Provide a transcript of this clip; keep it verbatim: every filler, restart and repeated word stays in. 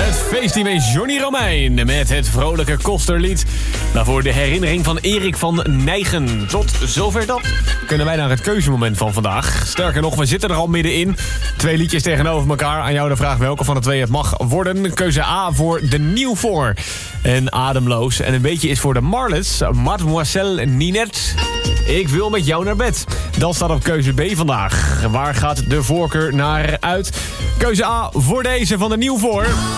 Het feestteam is Johnny Romein met het vrolijke Kosterlied. Daarvoor de herinnering van Erik van Nijgen. Tot zover dat. Kunnen wij naar het keuzemoment van vandaag. Sterker nog, we zitten er al middenin. Twee liedjes tegenover elkaar. Aan jou de vraag welke van de twee het mag worden. Keuze A voor de Nieuw Voor. En Ademloos. En een beetje is voor de Marlets. Mademoiselle Ninette. Ik wil met jou naar bed. Dat staat op keuze B vandaag. Waar gaat de voorkeur naar uit? Keuze A voor deze van de Nieuw Voor.